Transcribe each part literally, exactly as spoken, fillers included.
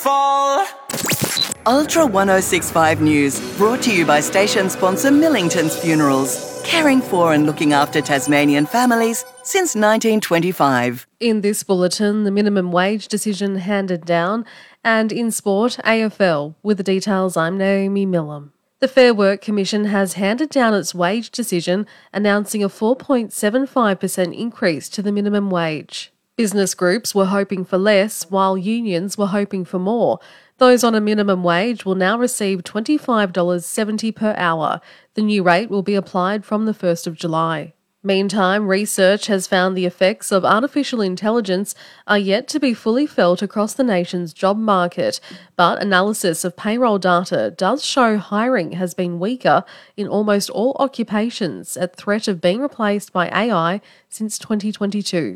fall. Ultra ten sixty-five News, brought to you by station sponsor Millington's Funerals, caring for and looking after Tasmanian families since nineteen twenty-five. In this bulletin, the minimum wage decision handed down, and in sport, A F L. With the details, I'm Naomi Millam. The Fair Work Commission has handed down its wage decision, announcing a four point seven five percent increase to the minimum wage. Business groups were hoping for less, while unions were hoping for more. Those on a minimum wage will now receive twenty-five dollars seventy per hour. The new rate will be applied from the first of July. Meantime, research has found the effects of artificial intelligence are yet to be fully felt across the nation's job market, but analysis of payroll data does show hiring has been weaker in almost all occupations at threat of being replaced by A I since twenty twenty-two.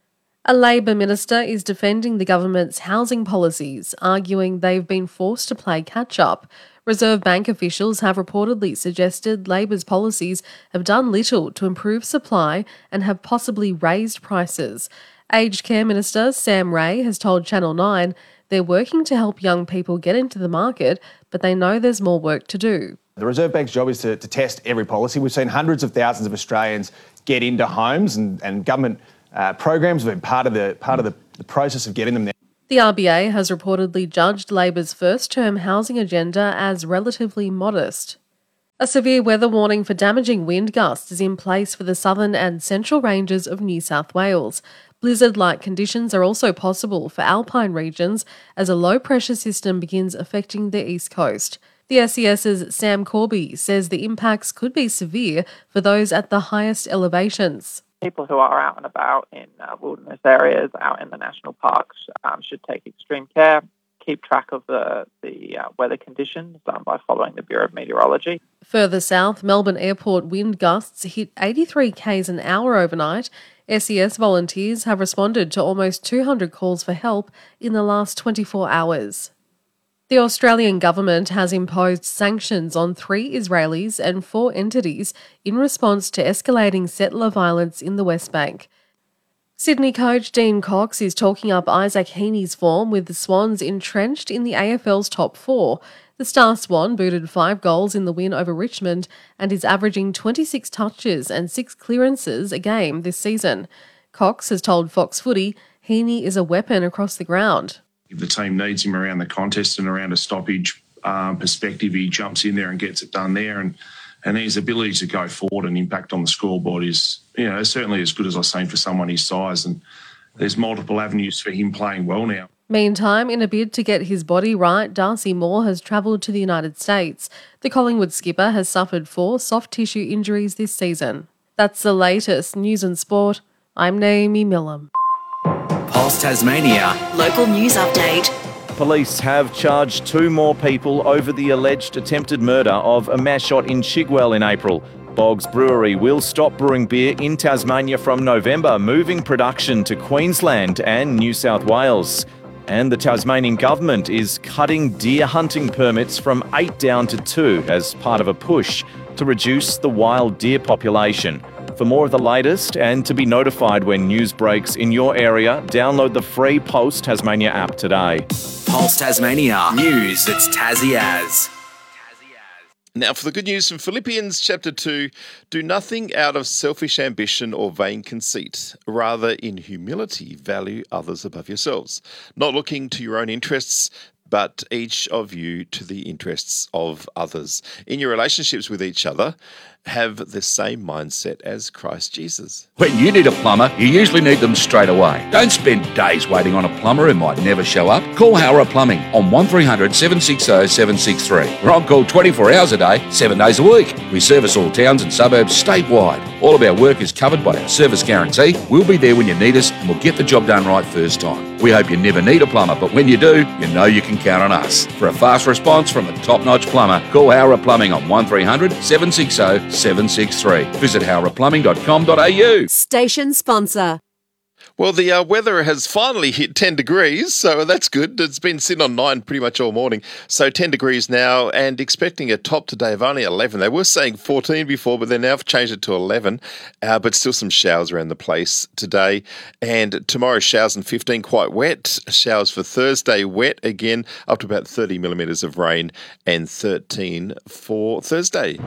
A Labor minister is defending the government's housing policies, arguing they've been forced to play catch-up. Reserve Bank officials have reportedly suggested Labor's policies have done little to improve supply and have possibly raised prices. Aged Care Minister Sam Ray has told Channel nine they're working to help young people get into the market, but they know there's more work to do. The Reserve Bank's job is to, to test every policy. We've seen hundreds of thousands of Australians get into homes, and, and government uh, programs have been part of the part of the, the process of getting them there. The R B A has reportedly judged Labor's first-term housing agenda as relatively modest. A severe weather warning for damaging wind gusts is in place for the southern and central ranges of New South Wales. Blizzard-like conditions are also possible for alpine regions as a low-pressure system begins affecting the east coast. The S E S's Sam Corby says the impacts could be severe for those at the highest elevations. People who are out and about in uh, wilderness areas, out in the national parks, um, should take extreme care, keep track of the, the uh, weather conditions um, by following the Bureau of Meteorology. Further south, Melbourne Airport wind gusts hit eighty-three k's an hour overnight. S E S volunteers have responded to almost two hundred calls for help in the last twenty-four hours. The Australian government has imposed sanctions on three Israelis and four entities in response to escalating settler violence in the West Bank. Sydney coach Dean Cox is talking up Isaac Heaney's form with the Swans entrenched in the A F L's top four. The Star Swan booted five goals in the win over Richmond and is averaging twenty-six touches and six clearances a game this season. Cox has told Fox Footy Heaney is a weapon across the ground. If the team needs him around the contest and around a stoppage um, perspective, he jumps in there and gets it done there. And, and his ability to go forward and impact on the scoreboard is, you know, certainly as good as I've seen for someone his size. And there's multiple avenues for him playing well now. Meantime, in a bid to get his body right, Darcy Moore has travelled to the United States. The Collingwood skipper has suffered four soft tissue injuries this season. That's the latest news and sport. I'm Naomi Millam. Pulse Tasmania. Local news update. Police have charged two more people over the alleged attempted murder of a mass shot in Chigwell in April. Boggs Brewery will stop brewing beer in Tasmania from November, moving production to Queensland and New South Wales. And the Tasmanian government is cutting deer hunting permits from eight down to two as part of a push to reduce the wild deer population. For more of the latest and to be notified when news breaks in your area, download the free Pulse Tasmania app today. Pulse Tasmania. News that's Tassie as. Now for the good news from Philippians chapter two, do nothing out of selfish ambition or vain conceit. Rather, in humility, value others above yourselves, not looking to your own interests, but each of you to the interests of others. In your relationships with each other, have the same mindset as Christ Jesus. When you need a plumber, you usually need them straight away. Don't spend days waiting on a plumber who might never show up. Call Howrah Plumbing on one three hundred seven six zero seven six three. We're on call twenty-four hours a day, seven days a week. We service all towns and suburbs statewide. All of our work is covered by our service guarantee. We'll be there when you need us and we'll get the job done right first time. We hope you never need a plumber, but when you do, you know you can count on us. For a fast response from a top-notch plumber, call Howrah Plumbing on one three hundred seven six zero seven six three. Visit howrah plumbing dot com dot a u. Station sponsor. Well, the uh, weather has finally hit ten degrees, so that's good. It's been sitting on nine pretty much all morning. So ten degrees now and expecting a top today of only eleven. They were saying fourteen before, but they're now changed it to eleven. Uh, but still some showers around the place today. And tomorrow, showers and fifteen, quite wet. Showers for Thursday, wet again, up to about thirty millimetres of rain, and thirteen for Thursday.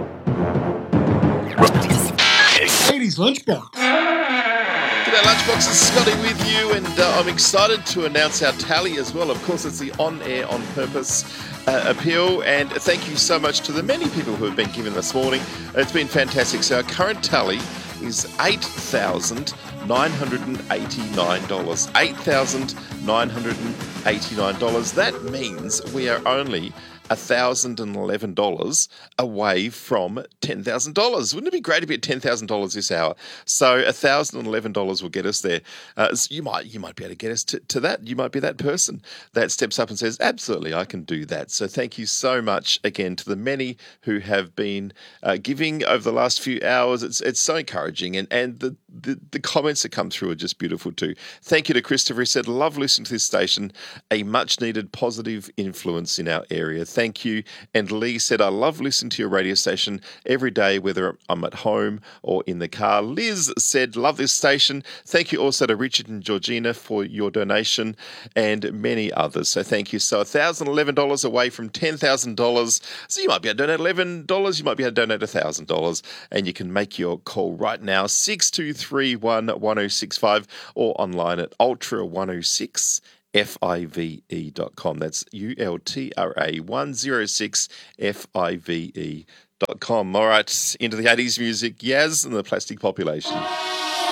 Ladies Lunchbox. G'day Lunchbox, it's Scotty with you, and uh, I'm excited to announce our tally as well. Of course, it's the On Air On Purpose uh, appeal, and thank you so much to the many people who have been given this morning. It's been fantastic. So our current tally is eight thousand nine hundred eighty-nine dollars. eight thousand nine hundred eighty-nine dollars. That means we are only one thousand eleven dollars away from ten thousand dollars. Wouldn't it be great to be at ten thousand dollars this hour? So one thousand eleven dollars will get us there. Uh, so you might you might be able to get us to, to that. You might be that person that steps up and says, absolutely, I can do that. So thank you so much again to the many who have been uh, giving over the last few hours. It's it's so encouraging, and, and the, the, the comments that come through are just beautiful too. Thank you to Christopher. He said, love listening to this station, a much needed positive influence in our area. Thank you. And Lee said, I love listening to your radio station every day, whether I'm at home or in the car. Liz said, love this station. Thank you also to Richard and Georgina for your donation, and many others. So thank you. So one thousand eleven dollars away from ten thousand dollars. So you might be able to donate eleven dollars. You might be able to donate one thousand dollars, and you can make your call right now, six two three one, one oh six five, or online at ultra one oh six F I V E dot com. That's U L T R A one oh six F I V E dot com. All right, into the eighties music, Yaz and the Plastic Population.